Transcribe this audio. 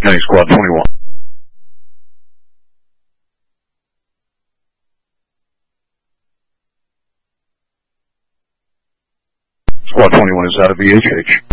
County Squad 21. Squad 21 is out of VHH.